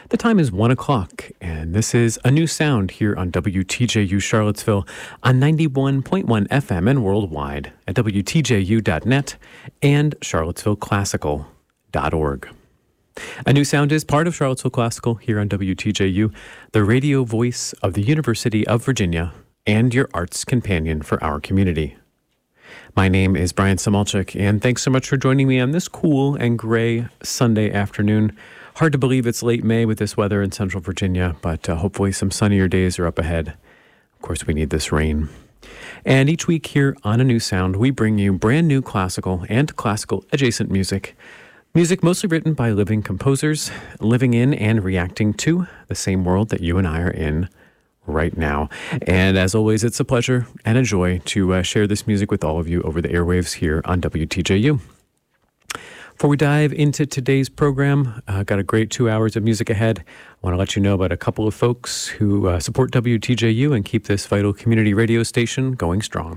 The time is 1 o'clock, and this is A New Sound here on WTJU Charlottesville on 91.1 FM and worldwide at WTJU.net and CharlottesvilleClassical.org. A New Sound is part of Charlottesville Classical here on WTJU, the radio voice of the University of Virginia and your arts companion for our community. My name is Brian Samalchik, and thanks so much for joining me on this cool and gray Sunday afternoon. Hard to believe it's late May with this weather in Central Virginia, but hopefully some sunnier days are up ahead. Of course, we need this rain. And each week here on A New Sound, we bring you brand new classical and classical adjacent music. Music mostly written by living composers, living in and reacting to the same world that you and I are in right now. And as always, it's a pleasure and a joy to share this music with all of you over the airwaves here on WTJU. Before we dive into today's program, got a great 2 hours of music ahead. I want to let you know about a couple of folks who support WTJU and keep this vital community radio station going strong.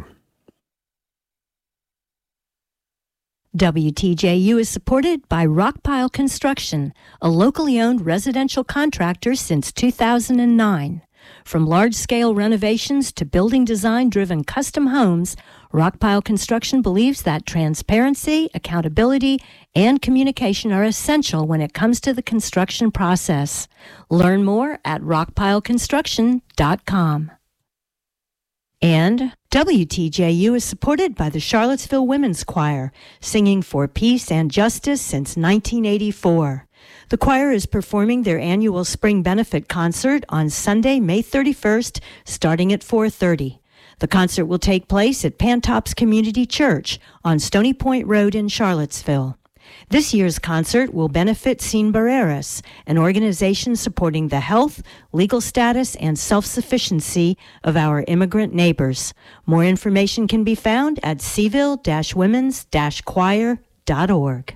WTJU is supported by Rockpile Construction, a locally owned residential contractor since 2009. From large-scale renovations to building design-driven custom homes, Rockpile Construction believes that transparency, accountability, and communication are essential when it comes to the construction process. Learn more at rockpileconstruction.com. And WTJU is supported by the Charlottesville Women's Choir, singing for peace and justice since 1984. The choir is performing their annual spring benefit concert on Sunday, May 31st, starting at 4:30. The concert will take place at Pantops Community Church on Stony Point Road in Charlottesville. This year's concert will benefit Sin Barreras, an organization supporting the health, legal status, and self-sufficiency of our immigrant neighbors. More information can be found at seville-womens-choir.org.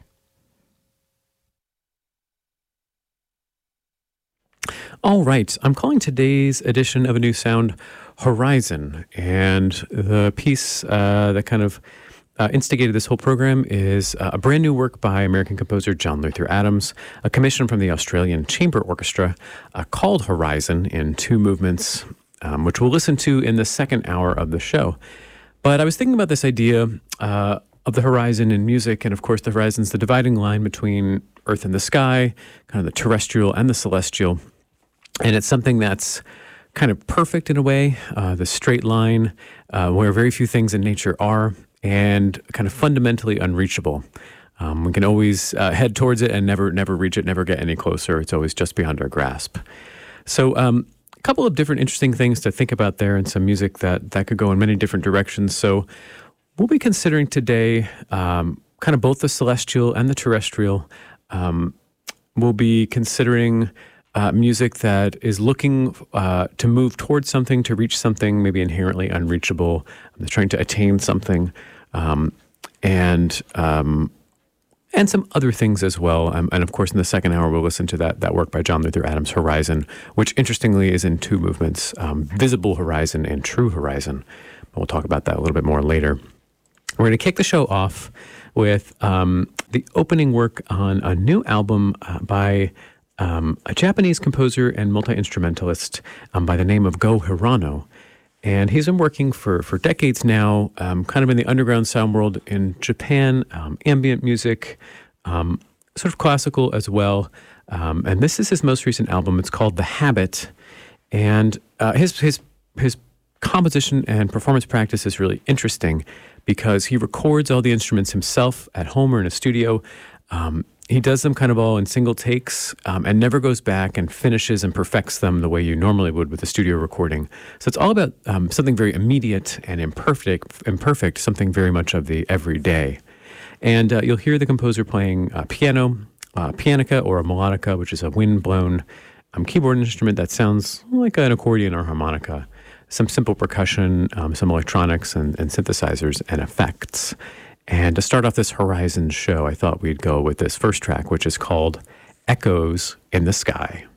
All right, I'm calling today's edition of A New Sound Horizon, and the piece that kind of instigated this whole program is a brand new work by American composer John Luther Adams, a commission from the Australian Chamber Orchestra called Horizon in 2 movements, which we'll listen to in the second hour of the show. But I was thinking about this idea of the horizon in music, and of course the horizon's the dividing line between earth and the sky, kind of the terrestrial and the celestial. And it's something that's kind of perfect in a way, the straight line, where very few things in nature are, and kind of fundamentally unreachable. We can always head towards it and never reach it, never get any closer. It's always just beyond our grasp. So a couple of different interesting things to think about there, and some music that could go in many different directions. So we'll be considering today kind of both the celestial and the terrestrial. We'll be considering music that is looking to move towards something, to reach something maybe inherently unreachable, trying to attain something, and some other things as well. And of course, in the second hour, we'll listen to that work by John Luther Adams, Horizon, which interestingly is in 2 movements, Visible Horizon and True Horizon. But we'll talk about that a little bit more later. We're going to kick the show off with the opening work on a new album by a Japanese composer and multi-instrumentalist by the name of Go Hirano. And he's been working for decades now, kind of in the underground sound world in Japan, ambient music, sort of classical as well. And this is his most recent album. It's called The Habit. And his composition and performance practice is really interesting because he records all the instruments himself at home or in a studio. He does them kind of all in single takes and never goes back and finishes and perfects them the way you normally would with a studio recording. So it's all about something very immediate and imperfect, something very much of the everyday. And you'll hear the composer playing piano, pianica or a melodica, which is a wind-blown keyboard instrument that sounds like an accordion or harmonica, some simple percussion, some electronics and synthesizers and effects. And to start off this Horizon show, I thought we'd go with this first track, which is called Echoes in the Sky.